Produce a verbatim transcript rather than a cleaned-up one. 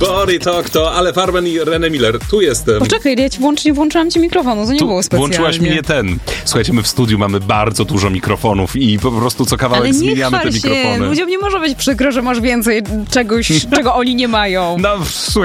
Body Talk to Ale Farben i René Miller. Tu jestem. Poczekaj, ja ci włącz, nie włączyłam ci mikrofonu, to nie tu było specjalnie. Włączyłaś mnie ten. Słuchajcie, my w studiu mamy bardzo dużo mikrofonów i po prostu co kawałek Ale nie zmieniamy te chwal się. mikrofony. Ludziom nie może być przykro, że masz więcej czegoś, czego oni nie mają. No,